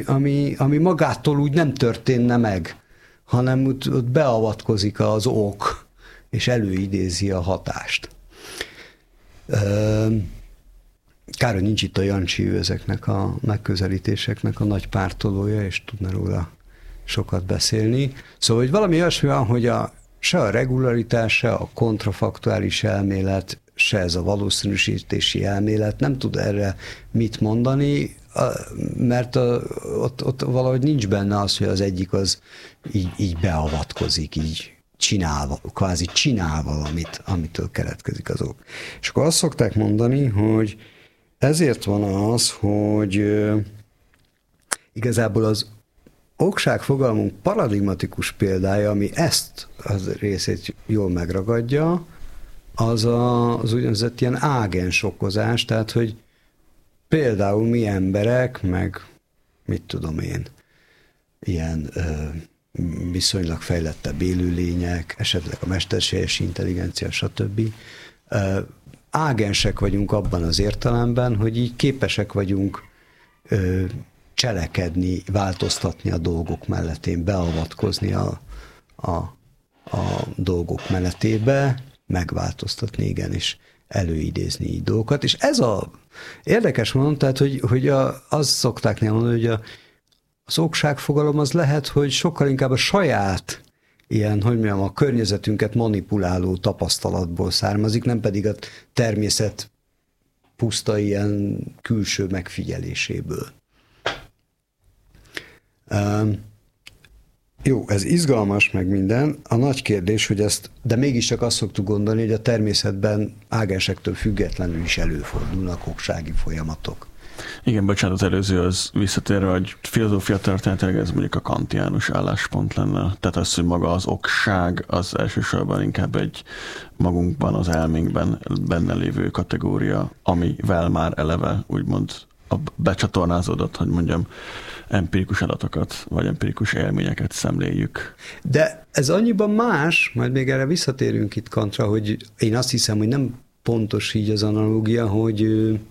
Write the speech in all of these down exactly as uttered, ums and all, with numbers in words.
ami, ami magától úgy nem történne meg, hanem ott, ott beavatkozik az ok, és előidézi a hatást. Kár, hogy nincs itt a Jancsi, ő ezeknek a megközelítéseknek a nagy pártolója, és tudna róla sokat beszélni. Szóval, hogy valami olyasmi van, hogy a, se a regularitás, se a kontrafaktuális elmélet, se ez a valószínűsítési elmélet nem tud erre mit mondani, mert a, ott, ott valahogy nincs benne az, hogy az egyik az így, így beavatkozik, így csinál, kvázi csinál valamit, amitől keletkezik az ok. És akkor azt szokták mondani, hogy ezért van az, hogy igazából az okság fogalmunk paradigmatikus példája, ami ezt az részét jól megragadja, az a, az úgynevezett ilyen ágens okozás, tehát, hogy például mi emberek, meg mit tudom én, ilyen ö, viszonylag fejlettebb élőlények, esetleg a mesterséges intelligencia, stb. Ö, ágensek vagyunk abban az értelemben, hogy így képesek vagyunk ö, cselekedni, változtatni a dolgok melletén, beavatkozni a, a, a dolgok mellettébe, megváltoztatni, igen, és előidézni így dolgokat. És ez a érdekes mondom, tehát, hogy, hogy a, azt szokták néha mondani, hogy a, az okságfogalom az lehet, hogy sokkal inkább a saját ilyen, hogy mondjam, a környezetünket manipuláló tapasztalatból származik, nem pedig a természet puszta ilyen külső megfigyeléséből. Um, jó, ez izgalmas meg minden. A nagy kérdés, hogy ezt, de mégiscsak azt szoktuk gondolni, hogy a természetben ágensektől függetlenül is előfordulnak oksági folyamatok. Igen, bocsánat, az előző az visszatérve, hogy filozófia történetileg ez mondjuk a kantiánus álláspont lenne. Tehát az, hogy maga az okság az elsősorban inkább egy magunkban, az elménkben benne lévő kategória, amivel már eleve úgymond a becsatornázódott, hogy mondjam, empirikus adatokat, vagy empirikus élményeket szemléljük. De ez annyiban más, majd még erre visszatérünk itt Kantra, hogy én azt hiszem, hogy nem pontos így az analógia, hogy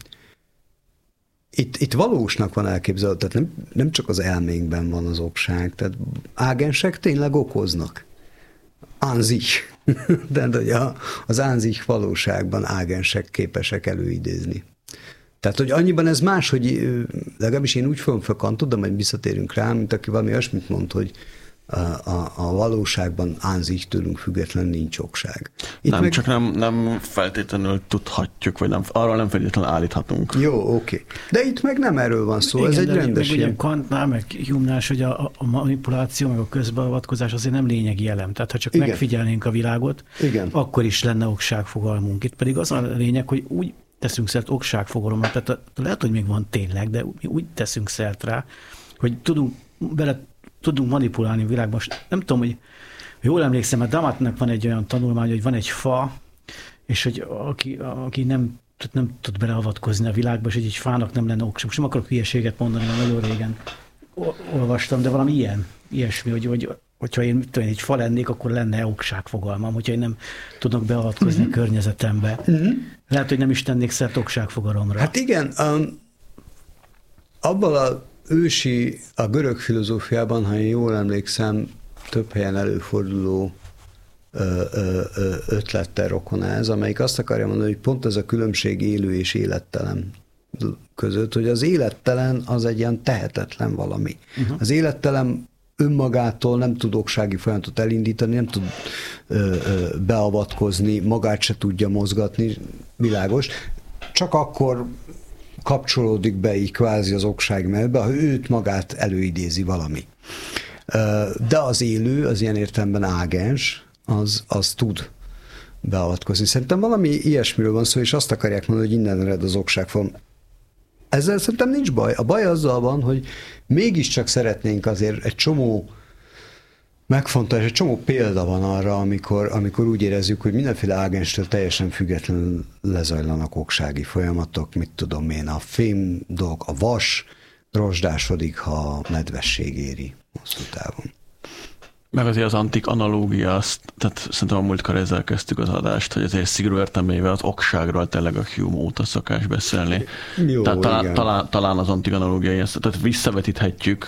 itt, itt valósnak van elképzelő, tehát nem, nem csak az elménkben van az okság, tehát ágensek tényleg okoznak. An sich. De hogy a, az an sich valóságban ágensek képesek előidézni. Tehát, hogy annyiban ez más, hogy legalábbis én úgy fogom fel Kantot, de majd visszatérünk rá, mint aki valami olyasmit mond, hogy a, a, a valóságban an sich tőlünk függetlenül nincs okság. Itt nem, meg... csak nem, nem feltétlenül tudhatjuk, vagy nem, arról nem feltétlenül állíthatunk. Jó, oké. De itt meg nem erről van szó, igen, ez egy de rendes meg ilyen. ugye Kantnál, meg Hume-nál, hogy a, a manipuláció, meg a közbeavatkozás azért nem lényegi elem. Tehát ha csak igen. megfigyelnénk a világot, igen. akkor is lenne okságfogalmunk. Itt pedig az a lényeg, hogy úgy teszünk szert okságfogalomra, tehát lehet, hogy még van tényleg, de mi úgy teszünk szert rá, hogy tudunk, bele tudunk manipulálni a világban. Most nem tudom, hogy jól emlékszem, mert Damatnak van egy olyan tanulmány, hogy van egy fa, és hogy aki, aki nem, nem tud beleavatkozni a világba, és hogy egy fának nem lenne okság. Most nem akarok hülyeséget mondani, mert nagyon régen olvastam, de valami ilyen, ilyesmi, hogy, hogy hogyha én tudom, egy fa lennék, akkor lenne okságfogalmam, hogyha én nem tudok beavatkozni uh-huh. a környezetembe. Uh-huh. Lehet, hogy nem is tennék szert okságfogalomra. Hát igen, um, abban a ősi, a görög filozófiában, ha én jól emlékszem, több helyen előforduló ö, ö, ö, ötlettel rokonáz, amelyik azt akarja mondani, hogy pont ez a különbség élő és élettelen között, hogy az élettelen az egy ilyen tehetetlen valami. Uh-huh. Az élettelen önmagától nem tud oksági folyamatot elindítani, nem tud ö, ö, beavatkozni, magát se tudja mozgatni, világos. Csak akkor kapcsolódik be így kvázi az okság mellbe, ha őt magát előidézi valami. De az élő, az ilyen értelemben ágens, az, az tud beavatkozni. Szerintem valami ilyesmiről van szó, és azt akarják mondani, hogy innen ered az okságform. Ezzel szerintem nincs baj. A baj azzal van, hogy mégiscsak szeretnénk azért egy csomó megfontolás, egy csomó példa van arra, amikor, amikor úgy érezzük, hogy mindenféle ágenstől teljesen függetlenül lezajlanak oksági folyamatok, mit tudom én, a fém dolg, a vas rozsdásodik, ha a nedvesség éri hosszú távon. Meg azért az antik analógia, azt, tehát szerintem a múltkor ezzel kezdtük az adást, hogy azért szigorú értelmével az okságról tényleg a Hume óta szokás beszélni. Jó, tehát talán, igen. talán, talán az antik analógia, tehát visszavetíthetjük